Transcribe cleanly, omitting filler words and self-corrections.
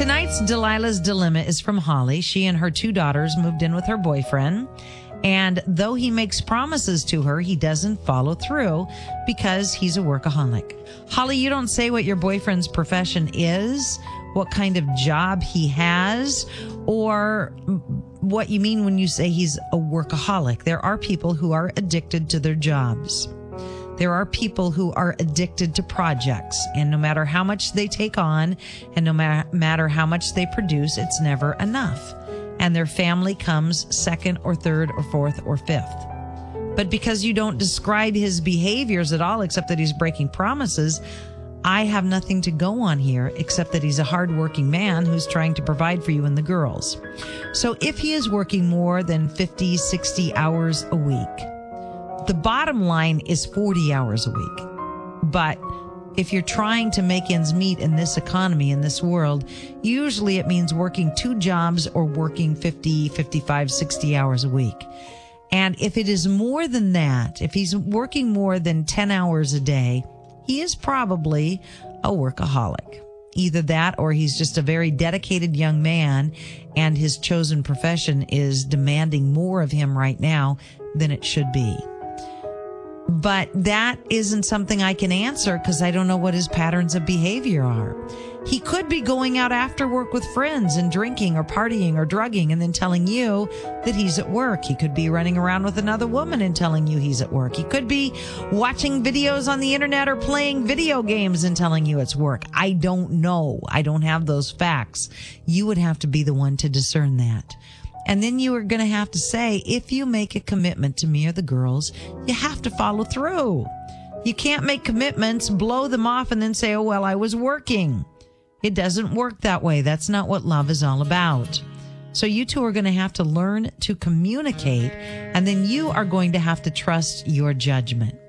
Tonight's Delilah's Dilemma is from Holly. She and her 2 daughters moved in with her boyfriend. And though he makes promises to her, he doesn't follow through because he's a workaholic. Holly, you don't say what your boyfriend's profession is, what kind of job he has, or what you mean when you say he's a workaholic. There are people who are addicted to their jobs. There are people who are addicted to projects, and no matter how much they take on and no matter how much they produce, it's never enough. And their family comes second or third or fourth or fifth. But because you don't describe his behaviors at all, except that he's breaking promises, I have nothing to go on here except that he's a hardworking man who's trying to provide for you and the girls. So if he is working more than 50, 60 hours a week, the bottom line is 40 hours a week. But if you're trying to make ends meet in this economy, in this world, usually it means working 2 jobs or working 50, 55, 60 hours a week. And if it is more than that, if he's working more than 10 hours a day, he is probably a workaholic. Either that or he's just a very dedicated young man and his chosen profession is demanding more of him right now than it should be. But that isn't something I can answer because I don't know what his patterns of behavior are. He could be going out after work with friends and drinking or partying or drugging and then telling you that he's at work. He could be running around with another woman and telling you he's at work. He could be watching videos on the internet or playing video games and telling you it's work. I don't know. I don't have those facts. You would have to be the one to discern that. And then you are going to have to say, if you make a commitment to me or the girls, you have to follow through. You can't make commitments, blow them off, and then say, oh, well, I was working. It doesn't work that way. That's not what love is all about. So you two are going to have to learn to communicate, and then you are going to have to trust your judgment.